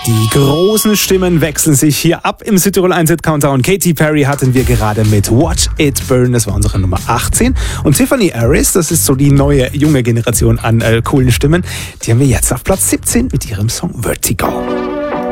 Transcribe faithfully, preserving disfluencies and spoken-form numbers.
Die großen Stimmen wechseln sich hier ab im Südtirol eins Hit Countdown. Katy Perry hatten wir gerade mit Watch It Burn, das war unsere Nummer achtzehn. Und Tiffany Harris, das ist so die neue, junge Generation an äh, coolen Stimmen, die haben wir jetzt auf Platz siebzehn mit ihrem Song Vertigo.